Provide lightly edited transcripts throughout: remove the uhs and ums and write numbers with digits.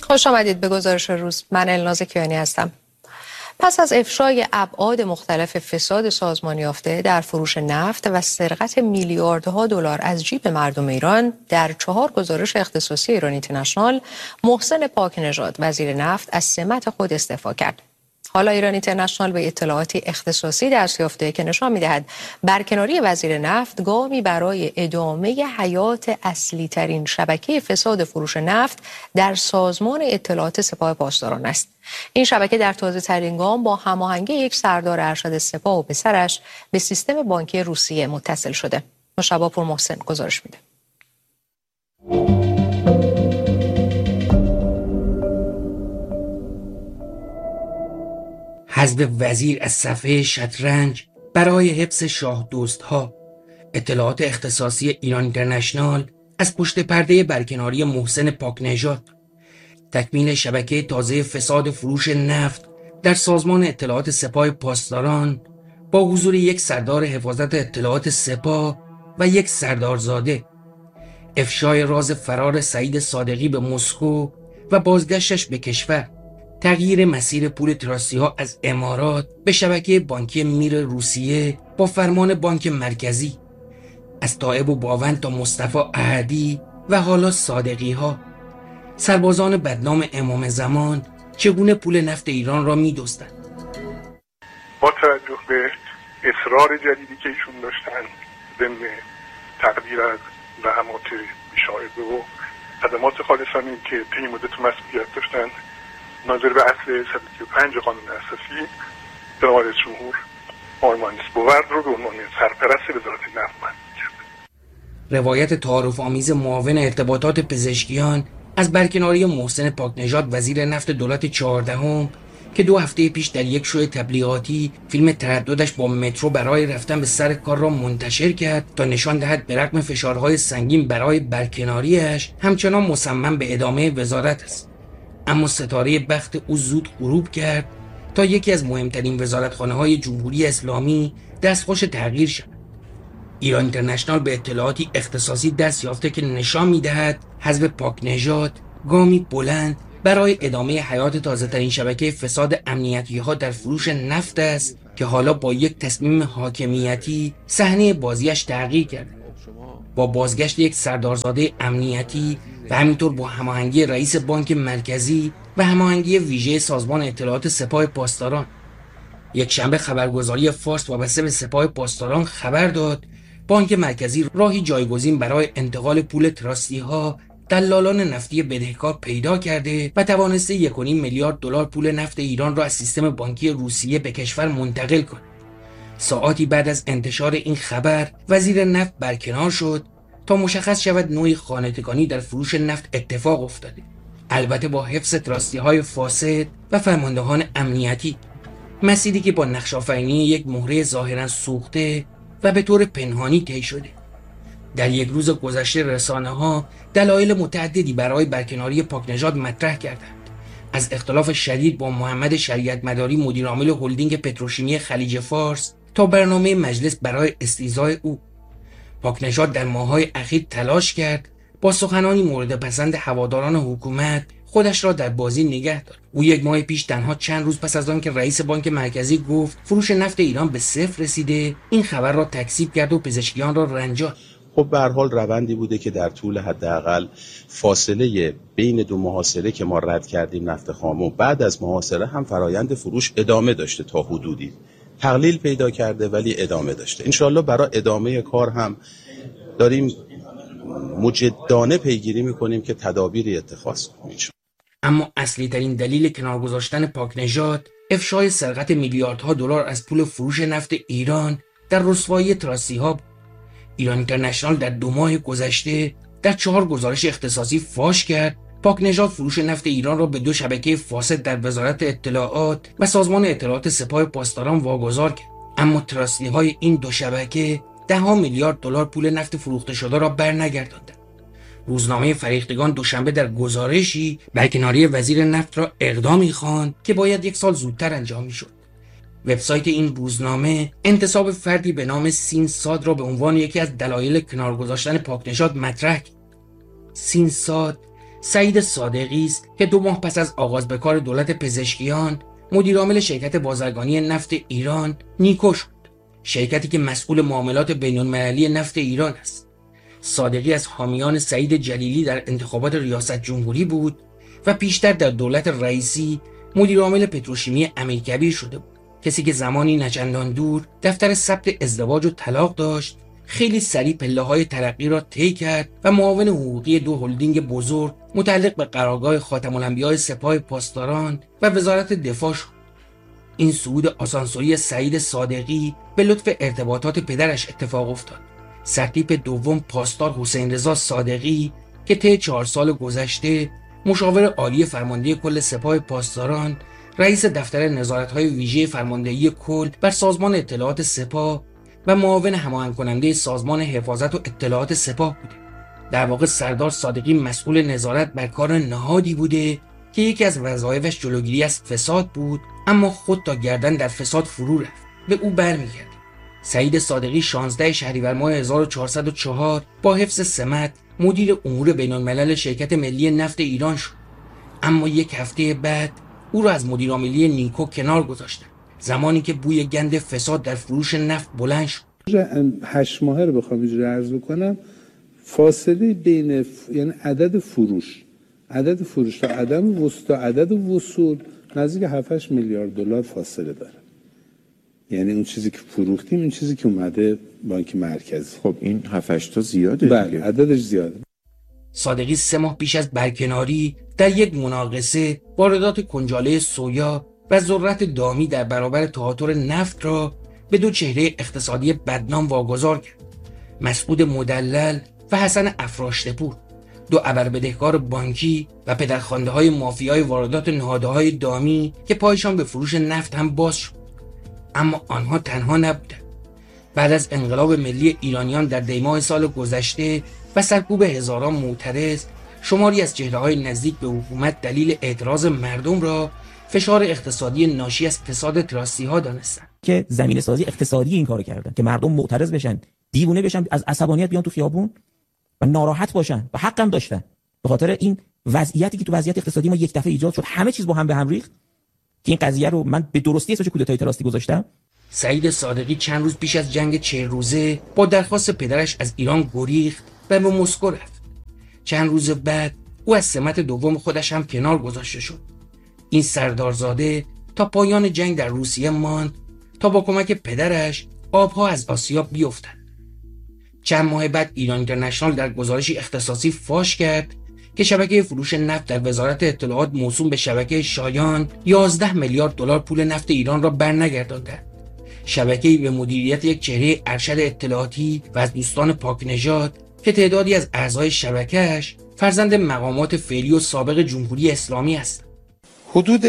خوش آمدید به گزارش روز. من الناز کیانی هستم. پس از افشای ابعاد مختلف فساد سازمانی یافته در فروش نفت و سرقت میلیاردها دلار از جیب مردم ایران در 4 گزارش اختصاصی ایران اینترنشنال، محسن پاکنژاد وزیر نفت از سمت خود استعفا کرد. حالا ایران اینترنشنال به اطلاعاتی اختصاصی دست یافته که نشان می‌دهد برکناری وزیر نفت گامی برای ادامه حیات اصلی ترین شبکه فساد فروش نفت در سازمان اطلاعات سپاه پاسداران است. این شبکه در تازه ترین گام با هماهنگی یک سردار ارشد سپاه و پسرش به سیستم بانکی روسیه متصل شده. مشابه پور محسن گزارش میده. حذف وزیر از صفحه شطرنج برای حفظ شاه دوستها. اطلاعات اختصاصی ایران اینترنشنال از پشت پرده برکناری محسن پاکنژاد. تکمیل شبکه تازه فساد فروش نفت در سازمان اطلاعات سپاه پاسداران با حضور یک سردار حفاظت اطلاعات سپاه و یک سردارزاده. افشای راز فرار سعید صادقی به مسکو و بازگشتش به کشور. تغییر مسیر پول تراسی ها از امارات به شبکه بانکی میر روسیه با فرمان بانک مرکزی. از طائب و باوند تا مصطفی احدی و حالا صادقی ها. سربازان بدنام امام زمان چگونه پول نفت ایران را می دزدند؟ با توجه به اصرار جدیدی که ایشون داشتن ضمن تقدیر از زحمات بی‌شایبه و خدمات خالصانه‌ای که طی مدت مسئولیت داشتن، ناظر به اصل 135 قانون اساسی جناب رئیس جمهور آقای مهندس بورد رو به عنوان سرپرست وزارت نفت معرفی کرد. روایت تعارف آمیز معاون ارتباطات پزشکیان از برکناری محسن پاکنژاد وزیر نفت دولت 14 که 2 هفته پیش در یک شو تبلیغاتی فیلم ترددش با مترو برای رفتن به سر کار را منتشر کرد تا نشان دهد به رغم فشارهای سنگین برای برکناریش همچنان مصمم به ادامه وزارت است. اما ستاره بخت او زود غروب کرد تا یکی از مهمترین وزارتخانه‌های جمهوری اسلامی دستخوش تغییر شد. ایران اینترنشنال به اطلاعاتی اختصاصی دست یافته که نشان می‌دهد حذف پاکنژاد گامی بلند برای ادامه حیات تازه‌ترین شبکه فساد امنیتی‌ها در فروش نفت است که حالا با یک تصمیم حاکمیتی صحنه بازیش تغییر کرده. با بازگشت یک سردارزاده امنیتی و همینطور با هماهنگی رئیس بانک مرکزی و هماهنگی ویژه سازمان اطلاعات سپاه پاسداران. یک شنبه خبرگزاری فارس وابسته به سپاه پاسداران خبر داد بانک مرکزی راهی جایگزین برای انتقال پول تراسی ها دلالان نفتی بدهکار پیدا کرده و توانسته 1.5 میلیارد دلار پول نفت ایران را از سیستم بانکی روسیه به کشور منتقل کند. ساعاتی بعد از انتشار این خبر وزیر نفت برکنار شد تا مشخص شود نوعی خانه‌تکانی در فروش نفت اتفاق افتاده، البته با حفظ تراستی‌های فاسد و فرماندهان امنیتی. مسیری که با نقش‌آفرینی یک مهره ظاهراً سوخته و به طور پنهانی طی شده. در یک روز گذشته رسانه‌ها دلایل متعددی برای برکناری پاکنژاد مطرح کردند، از اختلاف شدید با محمد شریعت مداری مدیرعامل هلدینگ پتروشیمی خلیج فارس تا برنامه مجلس برای استیضاح او. پاکنژاد در ماه‌های اخیر تلاش کرد با سخنانی مورد پسند هواداران حکومت خودش را در بازی نگه دارد. او 1 ماه پیش تنها چند روز پس از آن که رئیس بانک مرکزی گفت فروش نفت ایران به 0 رسیده، این خبر را تکذیب کرد و پزشکیان را رنجاند. خب به هر حال روندی بوده که در طول حداقل فاصله بین 2 محاصره که ما رد کردیم نفت خام و بعد از محاصره هم فرایند فروش ادامه داشته، تا حدودی تقلیل پیدا کرده ولی ادامه داشته. انشالله برای ادامه کار هم داریم مجدانه پیگیری میکنیم که تدابیری اتخاذ کنیم. اما اصلی ترین دلیل کنار گذاشتن پاکنژاد افشای سرقت میلیاردها دلار از پول فروش نفت ایران در رسوایی تراسی ها. ایران اینترنشنال در 2 ماه گذشته در 4 گزارش اختصاصی فاش کرد پاکنژاد فروش نفت ایران را به 2 شبکه فاسد در وزارت اطلاعات و سازمان اطلاعات سپاه پاسداران واگذار کرد. اما تراسی های این 2 شبکه 10 میلیارد دلار پول نفت فروخته شده را برنگرداندند. روزنامه فریختگان دوشنبه در گزارشی برکناری وزیر نفت را اقدامی خواند که باید 1 سال زودتر انجام می‌شد. وبسایت این روزنامه انتساب فردی به نام سینساد را به عنوان یکی از دلایل کنار گذاشتن پاکنژاد مطرح کرد. سینساد سعید صادقی است که 2 ماه پس از آغاز به کار دولت پزشکیان مدیرعامل شرکت بازرگانی نفت ایران نیکو شد، شرکتی که مسئول معاملات بین‌المللی نفت ایران است. صادقی از حامیان سعید جلیلی در انتخابات ریاست جمهوری بود و پیشتر در دولت رئیسی مدیرعامل پتروشیمی امیرکبیر شده بود، کسی که زمانی نچندان دور دفتر ثبت ازدواج و طلاق داشت، خیلی سریع پله‌های ترقی را طی کرد و معاون حقوقی 2 هلدینگ بزرگ متعلق به قرارگاه خاتم الانبیاء سپاه پاسداران و وزارت دفاع شد. این صعود آسانسوری سعید صادقی به لطف ارتباطات پدرش اتفاق افتاد. سرتیپ دوم پاسدار حسین رضا صادقی که طی 4 سال گذشته مشاور عالی فرمانده کل سپاه پاسداران، رئیس دفتر نظارت‌های ویژه فرماندهی کل بر سازمان اطلاعات سپاه و معاون هماهنگ کننده سازمان حفاظت و اطلاعات سپاه بوده. در واقع سردار صادقی مسئول نظارت بر کار نهادی بوده که یکی از وظایفش جلوگیری از فساد بود، اما خود تا گردن در فساد فرو رفت، به او برمیگرد. سعید صادقی 16 شهریور ماه 1404 با حفظ سمت مدیر امور بین‌الملل شرکت ملی نفت ایران شد، اما 1 هفته بعد او را از مدیرعاملی نیکو کنار گذاشتند، زمانی که بوی گند فساد در فروش نفت بلند شد. 8 ماهه رو بخوام اینجوری عرض کنم، فاصله بین یعنی عدد فروش تا عدد وصول نزدیک 7-8 میلیارد دلار فاصله داره. یعنی اون چیزی که فروختیم، این چیزی که اومده بانک مرکزی. خب این 7-8 تا زیاده. بله، عددش زیاده. صادقی 3 ماه پیش از برکناری در یک مناقصه واردات کنجاله سویا و ذرت دامی در برابر تهاتر نفت را به 2 چهره اقتصادی بدنام واگذار کرد: مسعود مدلل و حسن افراشته‌پور، 2 ابربدهکار بانکی و پدرخوانده‌های مافیای واردات نهادهای دامی که پایشان به فروش نفت هم باز شد. اما آنها تنها نبودند. بعد از انقلاب ملی ایرانیان در دیماه سال گذشته و سرکوب هزاران معترض، شماری از چهره‌های نزدیک به حکومت دلیل اعتراض مردم را فشار اقتصادی ناشی از فساد تراستی‌ها دانستند که زمینه سازی اقتصادی این کارو کردن که مردم معترض بشن، دیوونه بشن، از عصبانیت بیان تو خیابون و ناراحت باشن و حقم داشتن به خاطر این وضعیتی که تو وضعیت اقتصادی ما یک دفعه ایجاد شد، همه چیز با هم به هم ریخت که این قضیه رو من به درستی اسمش کودتای تراستی گذاشتم. سعید صادقی چند روز پیش از جنگ 40 روزه با درخواست پدرش از ایران گریخت و به مسکو رفت. چند روز بعد او از سمت دوم خودش هم کنار گذاشته شد. این سردارزاده تا پایان جنگ در روسیه ماند تا با کمک پدرش آبها از آسیا بیفتند. چند ماه بعد ایران اینترنشنال در گزارشی اختصاصی فاش کرد که شبکه فروش نفت در وزارت اطلاعات موسوم به شبکه شایان 11 میلیارد دلار پول نفت ایران را برنگردانده. شبکه‌ای به مدیریت یک چهره ارشد اطلاعاتی و از دوستان پاکنژاد که تعدادی از اعضای شبکه‌اش فرزند مقامات فعلی و سابق جمهوری اسلامی است. حدود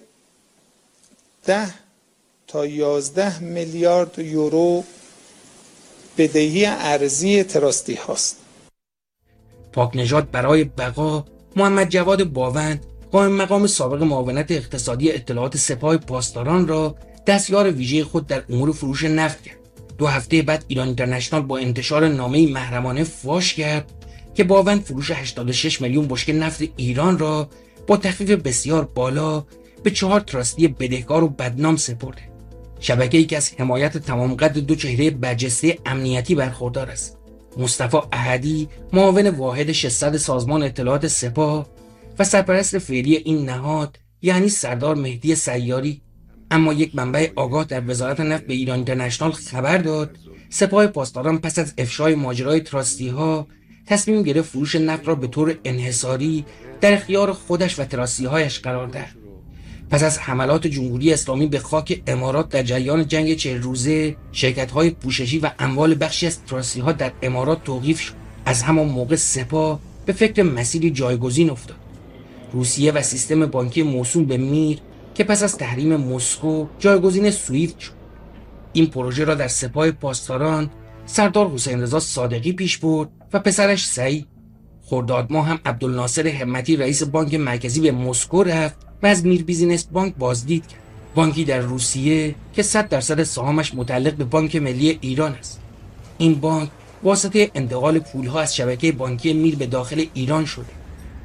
10 تا 11 میلیارد یورو بدهی ارزی تراستی هاست. پاکنژاد برای بقا محمد جواد باوند، قائم مقام سابق معاونت اقتصادی اطلاعات سپاه پاسداران را دستیار ویژه خود در امور فروش نفت کرد. 2 هفته بعد ایران اینترنشنال با انتشار نامه‌ای محرمانه فاش کرد که باوند فروش 86 میلیون بشکه نفت ایران را با تخفیف بسیار بالا به 4 تراستی بدهکار و بدنام سپرده. شبکه‌ای که از حمایت تمام قد 2 چهره برجسته امنیتی برخوردار است: مصطفی احدی، معاون واحد 600 سازمان اطلاعات سپاه و سرپرست فعلی این نهاد یعنی سردار مهدی سیاری. اما یک منبع آگاه در وزارت نفت به ایران اینترنشنال خبر داد سپاه پاسداران پس از افشای ماجرای تراستی‌ها تصمیم گرفت فروش نفت را به طور انحصاری در اختیار خودش و تراستی‌هایش قرار دهد. پس از حملات جمهوری اسلامی به خاک امارات در جریان جنگ 40 روزه، شرکت‌های پوششی و اموال بخشی از تراستی‌ها در امارات توقیف شد. از همان موقع سپاه به فکر مسیری جایگزین افتاد: روسیه و سیستم بانکی موسوم به میر که پس از تحریم مسکو جایگزین سویفت شد. این پروژه را در سپاه پاسداران سردار حسین رضا صادقی پیش برد و پسرش سعید. خرداد ماه هم عبدالناصر همتی رئیس بانک مرکزی به مسکو رفت و از میر بیزینس بانک بازدید کرد، بانکی در روسیه که 100% سهامش متعلق به بانک ملی ایران است. این بانک واسطه انتقال پولها از شبکه بانکی میر به داخل ایران شده.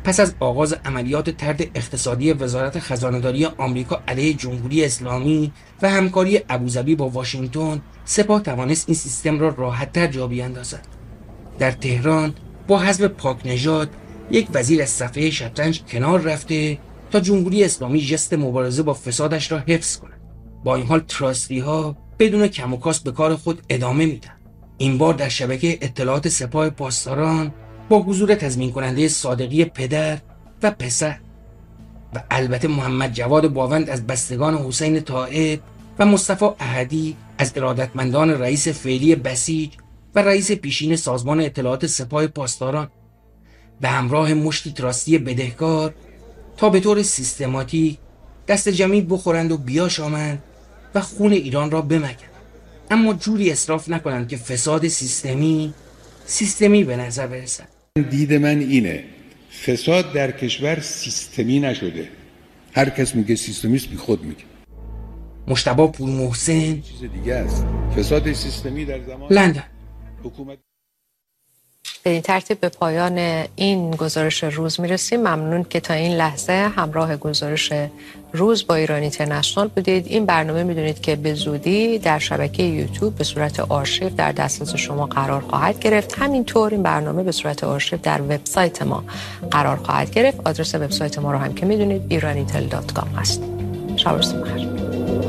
پس از آغاز عملیات طرد اقتصادی وزارت خزانه‌داری آمریکا علیه جمهوری اسلامی و همکاری ابوظبی با واشنگتن، سپاه توانست این سیستم را راحت‌تر جا بیاندازد. در تهران با حذف پاک نژاد یک وزیر از صفحه شطرنج کنار رفته تا جمهوری اسلامی ژست مبارزه با فسادش را حفظ کند. با این حال تراستی ها بدون کم و کاست به کار خود ادامه میدن. این بار در شبکه اطلاعات سپاه پاسداران با حضور تضمین کننده صادقی پدر و پسر و البته محمد جواد باوند از بستگان حسین طائب و مصطفی احدی از ارادتمندان رئیس فعلی بسیج و رئیس پیشین سازمان اطلاعات سپاه پاسداران به همراه مشتی تراستی بدهکار تا به طور سیستماتیک دست جمعی بخورند و بیاشامند و خون ایران را بمکند، اما جوری اسراف نکنند که فساد سیستمی به نظر برسد. دید من اینه، فساد در کشور سیستمی نشده. هر کس میگه سیستمیست بی خود میگه. مجتبی پورمحسن، چیز دیگه است. فساد سیستمی در زمان لندن. حکومت. به این ترتیب به پایان این گزارش روز میرسیم. ممنون که تا این لحظه همراه گزارش روز با ایران اینترنشنال بودید. این برنامه میدونید که به زودی در شبکه یوتیوب به صورت آرشیو در دسترس شما قرار خواهد گرفت. همینطور این برنامه به صورت آرشیو در وبسایت ما قرار خواهد گرفت. آدرس وبسایت ما رو هم که میدونید iranitel.com هست. شب و روز بخیر.